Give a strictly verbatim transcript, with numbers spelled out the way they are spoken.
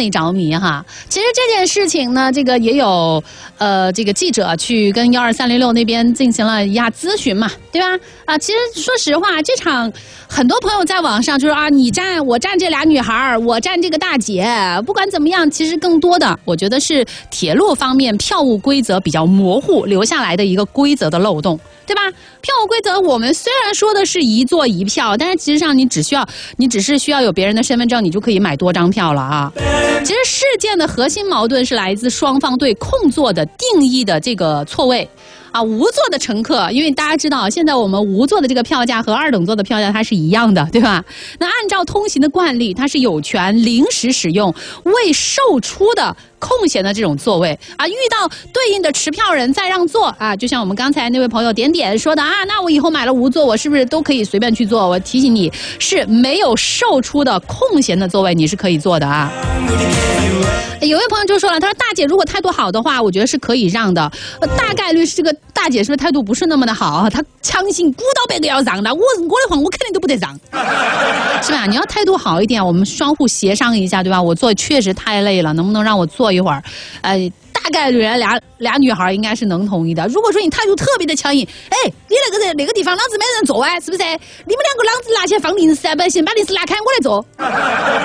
里着迷哈。其实这件事情呢，这个也有呃这个记者去跟幺二三零六那边进行了一下咨询嘛，对吧？啊，其实说实话，这场很多朋友在网上就说啊，你站我站这俩女孩，我站这个大姐，不管怎么样，其实更多的我觉得是铁路方面票务规则比较模糊留下来的一个规则的漏洞。对吧？票务规则我们虽然说的是一座一票，但是其实上你只需要，你只是需要有别人的身份证，你就可以买多张票了啊。其实事件的核心矛盾是来自双方对空座的定义的这个错位。啊，无座的乘客，因为大家知道，现在我们无座的这个票价和二等座的票价它是一样的，对吧？那按照通行的惯例，它是有权临时使用未售出的空闲的这种座位啊。遇到对应的持票人再让座啊，就像我们刚才那位朋友点点说的啊，那我以后买了无座，我是不是都可以随便去坐？我提醒你，是没有售出的空闲的座位，你是可以坐的啊。有位朋友就说了，他说大姐如果态度好的话，我觉得是可以让的。大概率是这个大姐是不是态度不是那么的好？她强行鼓捣别个要让的，我我的话我肯定都不得让，是吧？你要态度好一点，我们相互协商一下，对吧？我坐确实太累了，能不能让我坐一会儿？呃，大概率人俩俩女孩应该是能同意的。如果说你态度特别的强硬，哎，你那个人那个地方老子没人坐哎，是不是？你们两个老子拿起来放零食，不行，把零食拿开，我来坐。